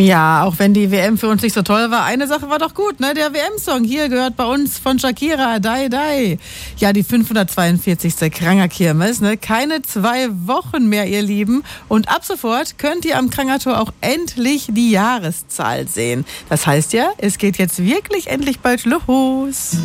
Ja, auch wenn die WM für uns nicht so toll war, eine Sache war doch gut, ne? Der WM-Song hier gehört bei uns von Shakira, Dai Dai. Ja, die 542. Kranger-Kirmes, ne? Keine 2 Wochen mehr, ihr Lieben. Und ab sofort könnt ihr am Krangertor auch endlich die Jahreszahl sehen. Das heißt ja, es geht jetzt wirklich endlich bald los.